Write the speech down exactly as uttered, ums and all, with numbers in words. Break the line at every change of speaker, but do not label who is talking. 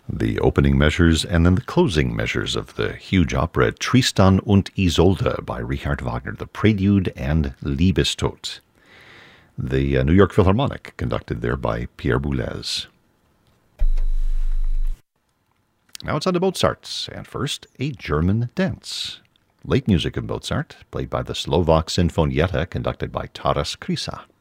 The opening measures and then the closing measures of the huge opera Tristan und Isolde by Richard Wagner, the Prelude and Liebestod. The uh, New York Philharmonic, conducted there by Pierre Boulez. Now it's on to Mozart, and first, a German dance. Late music of Mozart, played by the Slovak Sinfonietta, conducted by Taras Krysa.